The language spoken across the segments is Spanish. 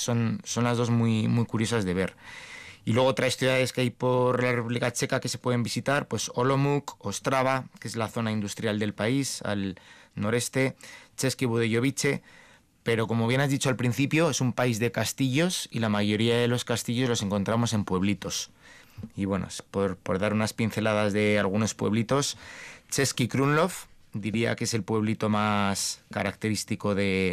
son las dos muy curiosas de ver. Y luego otras ciudades que hay por la República Checa que se pueden visitar, pues Olomouc, Ostrava, que es la zona industrial del país, al noreste, Český Budějovice, pero como bien has dicho al principio, es un país de castillos y la mayoría de los castillos los encontramos en pueblitos. Y bueno, por dar unas pinceladas de algunos pueblitos, Český Krumlov diría que es el pueblito más característico de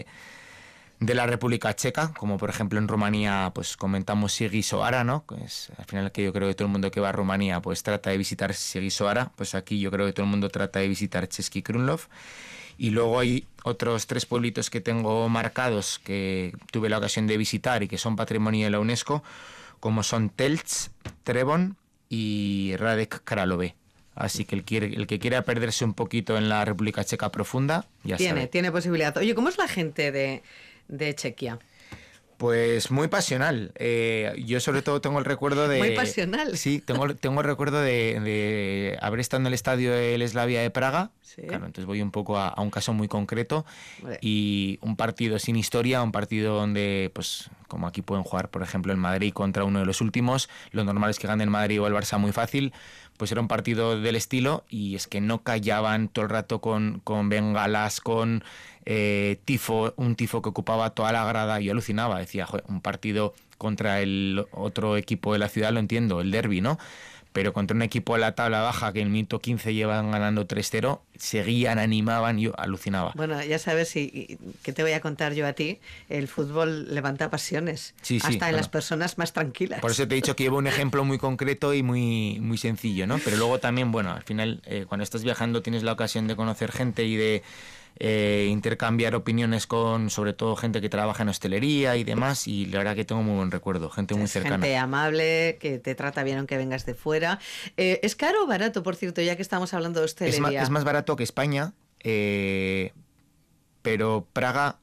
la República Checa, como por ejemplo en Rumanía pues comentamos Sighisoara, ¿no? Que es al final que yo creo que todo el mundo que va a Rumanía pues trata de visitar Sighisoara, pues aquí yo creo que todo el mundo trata de visitar Český Krumlov. Y luego hay otros 3 pueblitos que tengo marcados que tuve la ocasión de visitar y que son patrimonio de la UNESCO, como son Telč, Trebon y Hradec Králové. Así que el que quiera perderse un poquito en la República Checa profunda, ya sabe. Tiene posibilidad. Oye, ¿cómo es la gente de Chequia? Pues muy pasional. Yo sobre todo tengo el recuerdo de... Muy pasional. Sí, tengo el recuerdo de haber estado en el estadio del Slavia de Praga. Sí. Claro, entonces voy un poco a un caso muy concreto. Hombre. Y un partido sin historia, un partido donde, pues como aquí pueden jugar, por ejemplo, el Madrid contra uno de los últimos. Lo normal es que gane el Madrid o el Barça muy fácil. Pues era un partido del estilo y es que no callaban todo el rato con bengalas, con tifo, un tifo que ocupaba toda la grada. Yo alucinaba, decía, joder, un partido contra el otro equipo de la ciudad, lo entiendo, el derbi, ¿no? Pero contra un equipo de la tabla baja que en el minuto 15 llevan ganando 3-0, seguían, animaban, yo alucinaba. Bueno, ya sabes, ¿qué te voy a contar yo a ti? El fútbol levanta pasiones, sí, hasta en las personas más tranquilas. Por eso te he dicho que llevo un ejemplo muy concreto y muy sencillo, ¿no? Pero luego también, bueno, al final, cuando estás viajando tienes la ocasión de conocer gente y de intercambiar opiniones con, sobre todo, gente que trabaja en hostelería y demás, y la verdad que tengo muy buen recuerdo, gente muy cercana. Gente amable, que te trata bien aunque vengas de fuera. ¿Es caro o barato, por cierto, ya que estamos hablando de hostelería? Es más barato que España, pero Praga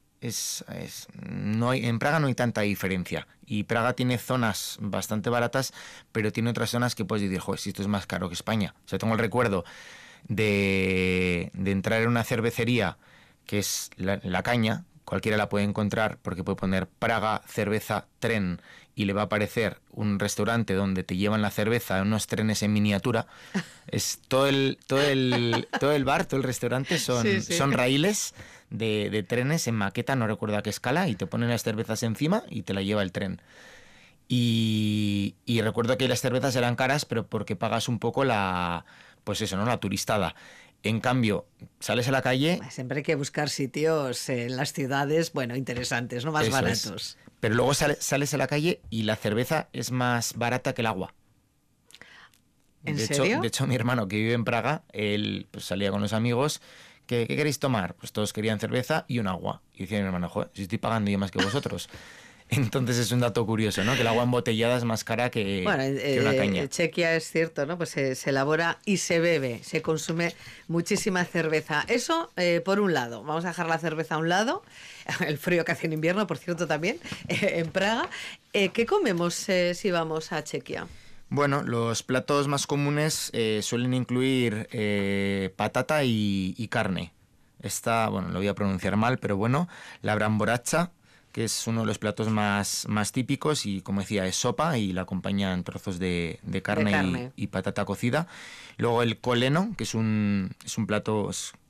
en Praga no hay tanta diferencia, y Praga tiene zonas bastante baratas, pero tiene otras zonas que puedes decir, joder, si esto es más caro que España. O sea, tengo el recuerdo de entrar en una cervecería que es la Caña, cualquiera la puede encontrar porque puede poner Praga cerveza tren y le va a aparecer un restaurante donde te llevan la cerveza en unos trenes en miniatura. Es todo el bar, todo el restaurante son raíles de trenes en maqueta, no recuerdo a qué escala, y te ponen las cervezas encima y te la lleva el tren. Y recuerdo que las cervezas eran caras, pero porque pagas un poco la turistada. En cambio, sales a la calle... Siempre hay que buscar sitios en las ciudades, bueno, interesantes, no más baratos. Pero luego sales a la calle y la cerveza es más barata que el agua. ¿En serio? De hecho, mi hermano, que vive en Praga, él pues, salía con los amigos. ¿Qué queréis tomar? Pues todos querían cerveza y un agua. Y decía mi hermano, joder, si estoy pagando yo más que vosotros. Entonces es un dato curioso, ¿no? Que el agua embotellada es más cara que una caña. Chequia es cierto, ¿no? Pues se elabora y se bebe, se consume muchísima cerveza. Eso por un lado. Vamos a dejar la cerveza a un lado. El frío que hace en invierno, por cierto, también en Praga. ¿Qué comemos si vamos a Chequia? Bueno, los platos más comunes suelen incluir patata y carne. Esta, bueno, lo voy a pronunciar mal, pero bueno, la bramboracha, que es uno de los platos más típicos, y como decía, es sopa y la acompañan trozos de carne. Y patata cocida. Luego el koleno, que es un plato